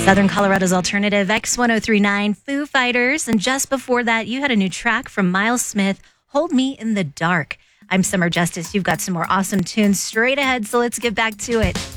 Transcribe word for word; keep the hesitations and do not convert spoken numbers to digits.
Southern Colorado's alternative, X ten thirty-nine, Foo Fighters. And just before that, you had a new track from Miles Smith, Hold Me in the Dark. I'm Summer Justice. You've got some more awesome tunes straight ahead, so let's get back to it.